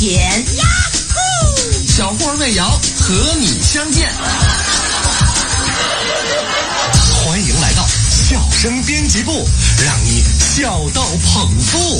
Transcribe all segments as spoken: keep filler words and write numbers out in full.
点。呀呼！小霍魏瑶和你相见。欢迎来到笑声编辑部，让你笑到捧腹。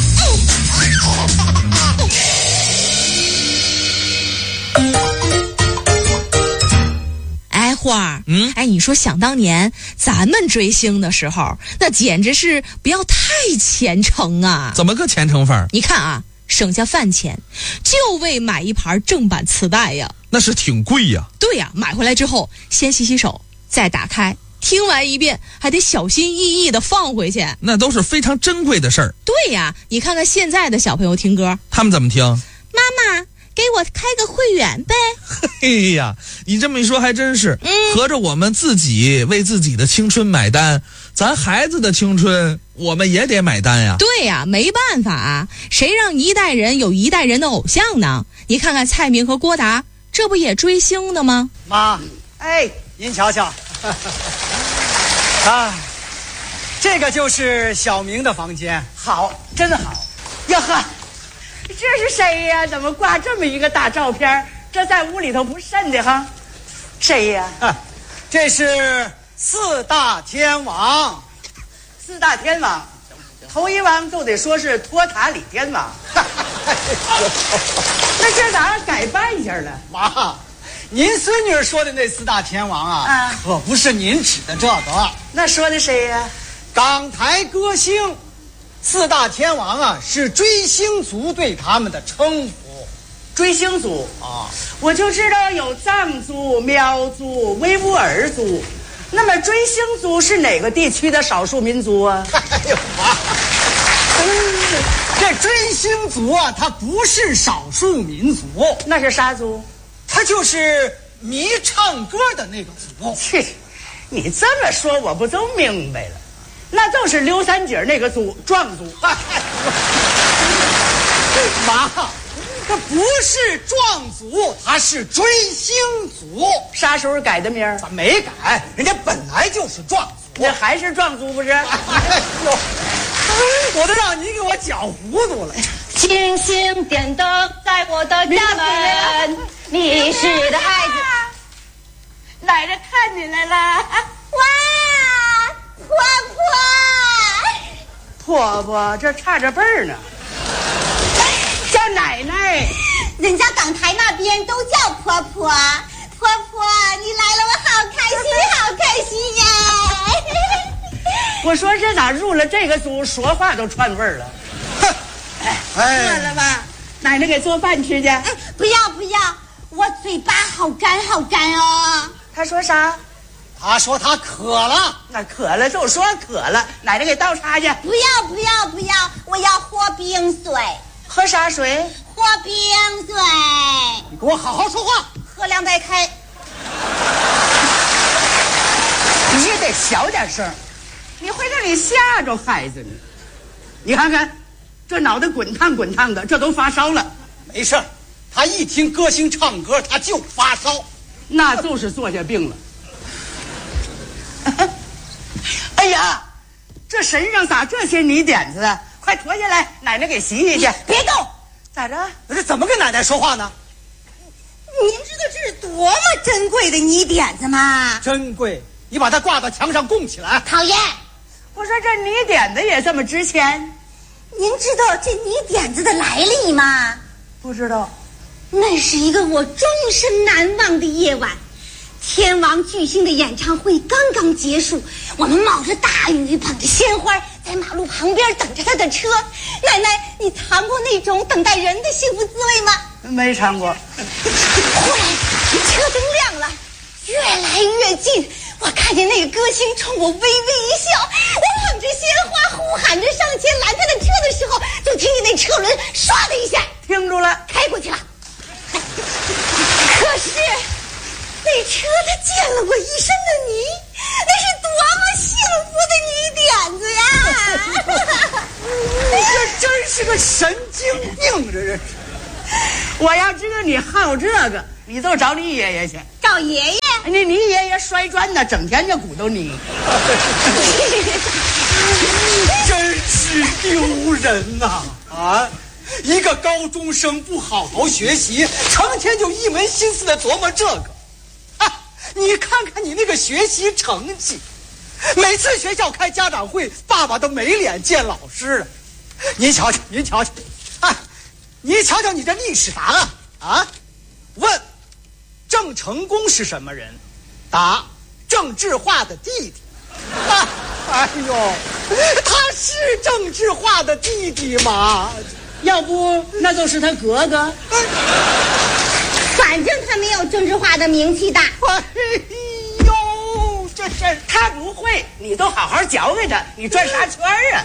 哎，花儿，嗯，哎，你说想当年咱们追星的时候，那简直是不要太虔诚啊！ 怎么个虔诚法？ 你看啊，省下饭钱，就为买一盘正版磁带呀， 那是挺贵呀。 对呀，买回来之后先洗洗手，再打开。听完一遍还得小心翼翼的放回去， 那都是非常珍贵的事儿。 对呀，你看看现在的小朋友听歌， 他们怎么听？ 妈妈给我开个会员呗。 嘿呀，你这么一说还真是，嗯，合着我们自己为自己的青春买单，咱孩子的青春我们也得买单呀。 对呀，没办法啊，谁让一代人有一代人的偶像呢？你看看蔡明和郭达，这不也追星的吗？ 妈，哎，您瞧瞧。啊，这个就是小明的房间， 好，真好。呀呵，这是谁呀？怎么挂这么一个大照片？这在屋里头不瘆得慌。谁呀？ 啊，这是四大天王。 四大天王，头一王都得说是托塔李天王。那这咋改扮相了？ 妈，您孙女说的那四大天王啊，啊可不是您指的这个。 那说的谁呀？ 港台歌星，四大天王啊，是追星族对他们的称呼。 追星族啊，我就知道有藏族、苗族、维吾尔族。那么追星族是哪个地区的少数民族啊？ 哎呦妈！这追星族啊，它不是少数民族， 那是啥族？ 它就是迷唱歌的那个族。 切，你这么说我不都明白了？那就是刘三姐那个族，壮族。 妈，这不是壮族，它是追星族。 啥时候改的名儿？ 咱没改，人家本来就是壮族。 那还是壮族不是？哎呦，我都让你给我搅糊涂了。 星星点灯在我的家门，迷失的孩子， 奶奶看你来了。 哇，婆婆，婆婆，这差着辈儿呢。叫奶奶， 人家港台那边都叫婆婆。婆婆，你来了，我好开心，好开心呀！ 我说这咋入了这个族，说话都串味儿了。哎，饿了吧？奶奶给做饭吃去。 哎，不要不要，我嘴巴好干好干哦。 他说啥？ 他说他渴了。 那渴了就说渴了，奶奶给倒茶去。 不要不要不要，我要喝冰水。 喝啥水？ 喝冰水。 你给我好好说话。 喝凉再开。 你也得小点声，你会让你吓着孩子呢。你看看，这脑袋滚烫滚烫的，这都发烧了。 没事，他一听歌星唱歌他就发烧， 那就是坐下病了。哎呀，这身上咋这些泥点子啊？快脱下来，奶奶给洗洗去。 别动！ 咋着？ 这怎么跟奶奶说话呢？ 您知道这是多么珍贵的泥点子吗？ 珍贵，你把它挂到墙上供起来。 讨厌！ 我说这泥点子也这么值钱？ 您知道这泥点子的来历吗？ 不知道。 那是一个我终身难忘的夜晚，天王巨星的演唱会刚刚结束，我们冒着大雨，捧着鲜花，在马路旁边等着他的车。奶奶，你尝过那种等待人的幸福滋味吗？ 没尝过。 忽然车灯亮了，越来越近，我看见那个歌星冲我微微一笑，我捧着鲜花呼喊着上前拦他的车的时候，就听见那车轮唰的一下停住了， 开过去了。可是那车它溅了我一身的泥，那是多么幸福的泥点子呀！ 这真是个神经病，这是。 我要知道你好这个，你就找你爷爷去。 找爷爷？ 你你爷爷摔砖呢，整天就鼓捣你。 真是丢人呐！啊， 一个高中生不好好学习，成天就一门心思的琢磨这个。啊，你看看你那个学习成绩，每次学校开家长会，爸爸都没脸见老师了。您瞧瞧，您瞧瞧，啊，你瞧瞧你这历史答案啊，问郑成功是什么人？答郑智化的弟弟。啊，哎呦，他是郑智化的弟弟吗？ 要不那就是他哥哥。 反正他没有郑智化的名气大。 哎呦，这是他不会，你都好好教给他，你转啥圈啊？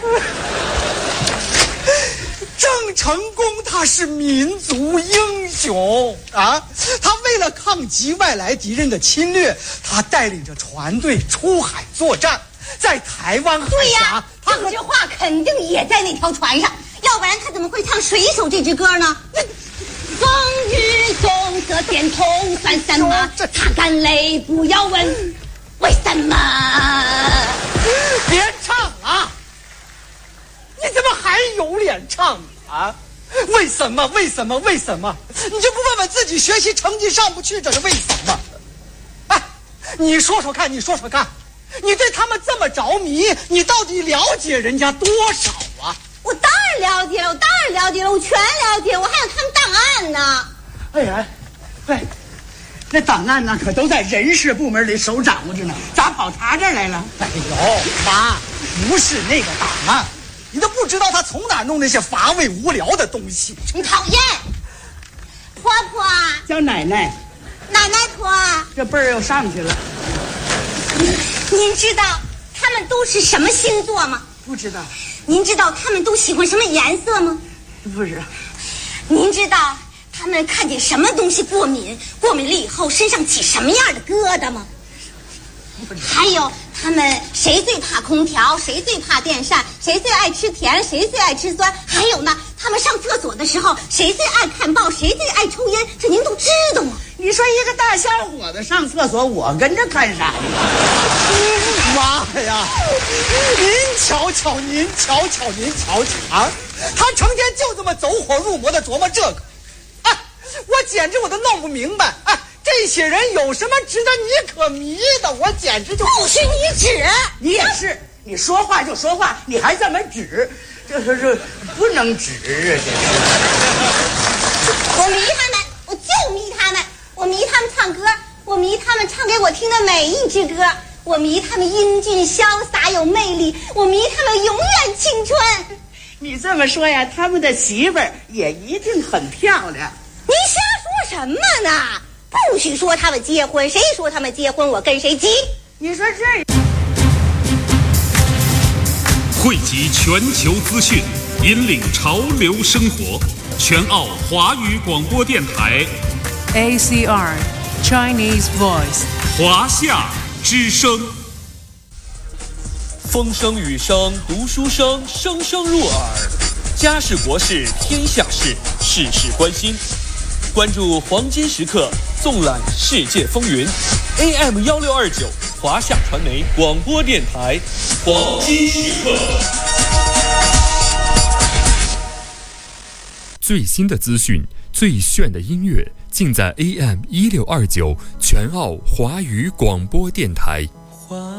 郑成功他是民族英雄啊！他为了抗击外来敌人的侵略，他带领着船队出海作战，在台湾海对呀、 峡，他和郑智化肯定也在那条船上，要不然他怎么会唱《水手》这支歌呢？风雨中的点痛算什么？擦干泪，不要问为什么。 别唱了，你怎么还有脸唱啊？为什么？为什么？为什么？你就不问问自己学习成绩上不去，这是为什么？哎，你说说看，你说说看，你对他们这么着迷，你到底了解人家多少啊？ 我当然了解了，我当然了解了，我全了解，我还有他们档案呢。 哎呀，喂，那档案呢可都在人事部门里手掌握着呢，咋跑他这儿来了？ 哎呦，妈，不是那个档案，你都不知道他从哪弄那些乏味无聊的东西。 你讨厌，婆婆， 叫奶奶， 奶奶婆， 这辈儿又上去了。 您知道他们都是什么星座吗？ 不知道， 您知道他们都喜欢什么颜色吗？ 不知道。 您知道他们看见什么东西过敏，过敏了以后身上起什么样的疙瘩吗？还有他们谁最怕空调，谁最怕电扇，谁最爱吃甜，谁最爱吃酸，还有呢，他们上厕所的时候谁最爱看报，谁最爱抽烟，这您都知道吗？ 你说一个大小伙子上厕所，我跟着看啥呀？ 妈呀！您瞧瞧，您瞧瞧，您瞧瞧啊！他成天就这么走火入魔的琢磨这个，哎，我简直我都弄不明白，哎，这些人有什么值得你可迷的？我简直就不许你指！ 你也是，你说话就说话，你还这么指，这是这不能指啊！这我迷他们，我就迷他们，我迷他们唱歌，我迷他们唱给我听的每一支歌，我迷他们英俊潇洒有魅力，我迷他们永远青春。 你这么说呀，他们的媳妇儿也一定很漂亮。 你瞎说什么呢？不许说他们结婚，谁说他们结婚，我跟谁急。 你说这汇集全球资讯，引领潮流生活。全澳华语广播电台 A C R Chinese Voice 华夏之声。 风声雨声读书声，声声入耳。家事国事天下事，事事关心。关注黄金时刻，纵览世界风云。A M 幺六二九华夏传媒广播电台，黄金时刻。 最新的资讯，最炫的音乐，尽在 A M 一六二九全澳华语广播电台。